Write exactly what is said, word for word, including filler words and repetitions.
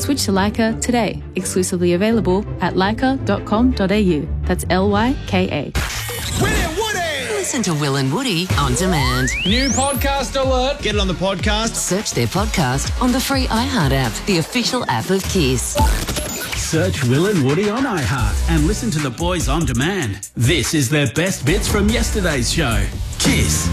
Switch to Leica today. Exclusively available at leica dot com dot a u. That's L Y K A. Will and Woody! Listen to Will and Woody on demand. New podcast alert. Get it on the podcast. Search their podcast on the free iHeart app, the official app of Kiss. Search Will and Woody on iHeart and listen to the boys on demand. This is their best bits from yesterday's show. Kiss.